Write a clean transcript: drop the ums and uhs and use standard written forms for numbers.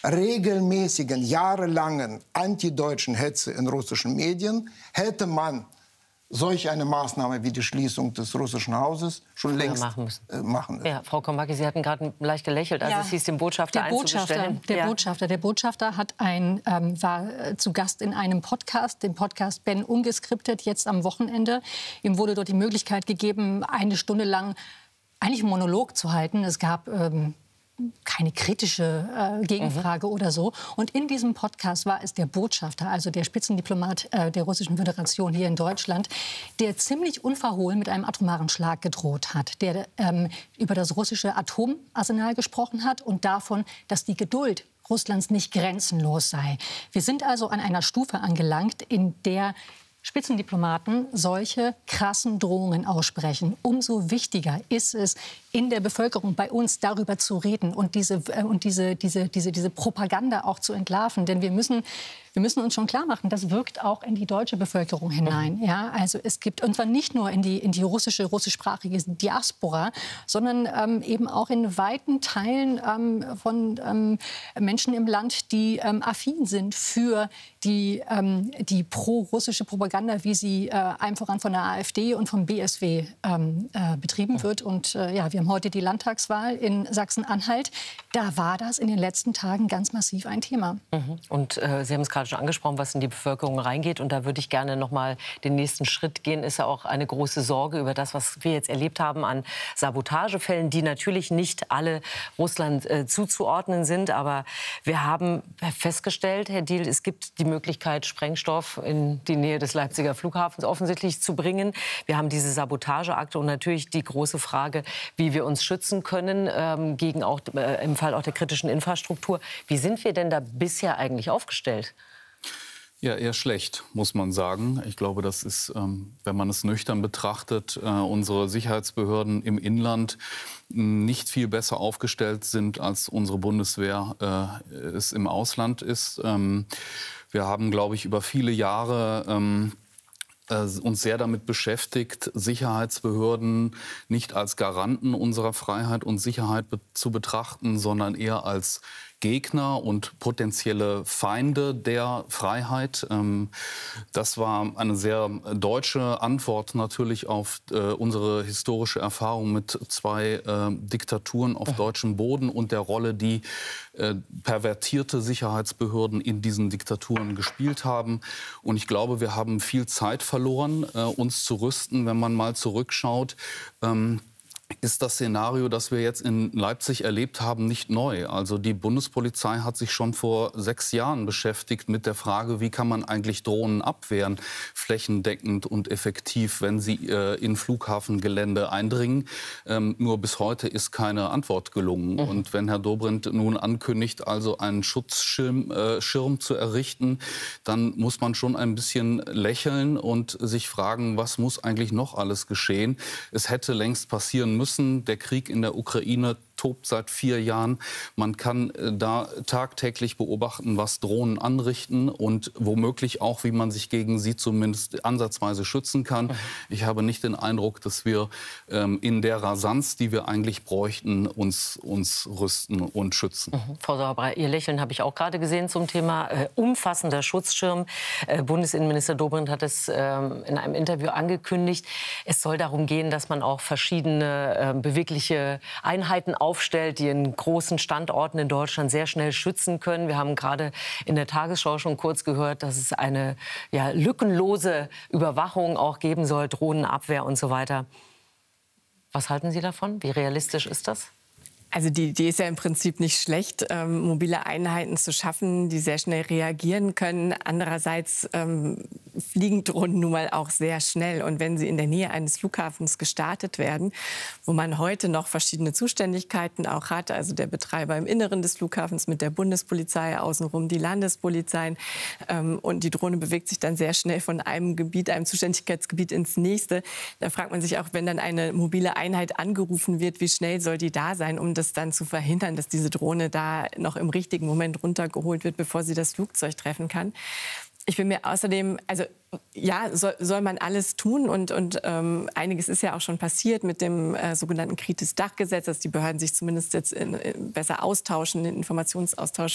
regelmäßigen, jahrelangen antideutschen Hetze in russischen Medien hätte man solch eine Maßnahme wie die Schließung des russischen Hauses schon längst machen müssen. Ja, Frau Kombacki, Sie hatten gerade leicht gelächelt, als es hieß, den Botschafter einzubestellen. Der Botschafter hat war zu Gast in einem Podcast, dem Podcast Ben Ungeskriptet, jetzt am Wochenende. Ihm wurde dort die Möglichkeit gegeben, eine Stunde lang eigentlich einen Monolog zu halten. Es gab keine kritische Gegenfrage oder so. Und in diesem Podcast war es der Botschafter, also der Spitzendiplomat der Russischen Föderation hier in Deutschland, der ziemlich unverhohlen mit einem atomaren Schlag gedroht hat, der über das russische Atomarsenal gesprochen hat und davon, dass die Geduld Russlands nicht grenzenlos sei. Wir sind also an einer Stufe angelangt, in der Spitzendiplomaten solche krassen Drohungen aussprechen. Umso wichtiger ist es, in der Bevölkerung bei uns darüber zu reden und diese Propaganda auch zu entlarven. Denn wir müssen uns schon klar machen, das wirkt auch in die deutsche Bevölkerung hinein. Ja, also es gibt, und zwar nicht nur in die russischsprachige Diaspora, sondern eben auch in weiten Teilen von Menschen im Land, die affin sind für die pro-russische Propaganda, wie sie allen voran von der AfD und vom BSW betrieben wird. Und ja, wir haben heute die Landtagswahl in Sachsen-Anhalt. Da war das in den letzten Tagen ganz massiv ein Thema. Und Sie haben es gerade schon angesprochen, was in die Bevölkerung reingeht. Und da würde ich gerne noch mal den nächsten Schritt gehen. Ist ja auch eine große Sorge über das, was wir jetzt erlebt haben an Sabotagefällen, die natürlich nicht alle Russland zuzuordnen sind. Aber wir haben festgestellt, Herr Diehl, es gibt die Möglichkeit, Sprengstoff in die Nähe des Leipziger Flughafens offensichtlich zu bringen. Wir haben diese Sabotageakte und natürlich die große Frage, wie wir uns schützen können, gegen auch im Fall auch der kritischen Infrastruktur. Wie sind wir denn da bisher eigentlich aufgestellt? Ja, eher schlecht, muss man sagen. Ich glaube, das ist, wenn man es nüchtern betrachtet, unsere Sicherheitsbehörden im Inland nicht viel besser aufgestellt sind, als unsere Bundeswehr es im Ausland ist. Wir haben, glaube ich, über viele Jahre uns sehr damit beschäftigt, Sicherheitsbehörden nicht als Garanten unserer Freiheit und Sicherheit zu betrachten, sondern eher als Gegner und potenzielle Feinde der Freiheit. Das war eine sehr deutsche Antwort natürlich auf unsere historische Erfahrung mit zwei Diktaturen auf deutschem Boden und der Rolle, die pervertierte Sicherheitsbehörden in diesen Diktaturen gespielt haben. Und ich glaube, wir haben viel Zeit verloren, uns zu rüsten, wenn man mal zurückschaut. Ist das Szenario, das wir jetzt in Leipzig erlebt haben, nicht neu. Also die Bundespolizei hat sich schon vor 6 Jahren beschäftigt mit der Frage, wie kann man eigentlich Drohnen abwehren, flächendeckend und effektiv, wenn sie in Flughafengelände eindringen. Nur bis heute ist keine Antwort gelungen. Und wenn Herr Dobrindt nun ankündigt, also einen Schutzschirm zu errichten, dann muss man schon ein bisschen lächeln und sich fragen, was muss eigentlich noch alles geschehen. Es hätte längst passieren müssen. Der Krieg in der Ukraine tobt seit 4 Jahren. Man kann da tagtäglich beobachten, was Drohnen anrichten und womöglich auch, wie man sich gegen sie zumindest ansatzweise schützen kann. Ich habe nicht den Eindruck, dass wir in der Rasanz, die wir eigentlich bräuchten, uns rüsten und schützen. Frau Sauerbrei, Ihr Lächeln habe ich auch gerade gesehen zum Thema umfassender Schutzschirm. Bundesinnenminister Dobrindt hat es in einem Interview angekündigt. Es soll darum gehen, dass man auch verschiedene bewegliche Einheiten aufstellt, die in großen Standorten in Deutschland sehr schnell schützen können. Wir haben gerade in der Tagesschau schon kurz gehört, dass es eine lückenlose Überwachung auch geben soll, Drohnenabwehr und so weiter. Was halten Sie davon? Wie realistisch ist das? Also die Idee ist ja im Prinzip nicht schlecht, mobile Einheiten zu schaffen, die sehr schnell reagieren können. Andererseits fliegen Drohnen nun mal auch sehr schnell. Und wenn sie in der Nähe eines Flughafens gestartet werden, wo man heute noch verschiedene Zuständigkeiten auch hat, also der Betreiber im Inneren des Flughafens mit der Bundespolizei, außenrum die Landespolizeien, und die Drohne bewegt sich dann sehr schnell von einem Gebiet, einem Zuständigkeitsgebiet ins nächste. Da fragt man sich auch, wenn dann eine mobile Einheit angerufen wird, wie schnell soll die da sein, um das dann zu verhindern, dass diese Drohne da noch im richtigen Moment runtergeholt wird, bevor sie das Flugzeug treffen kann. Ich bin mir außerdem, also ja, soll man alles tun und einiges ist ja auch schon passiert mit dem sogenannten Kritis-Dach-Gesetz, dass die Behörden sich zumindest jetzt besser austauschen, den Informationsaustausch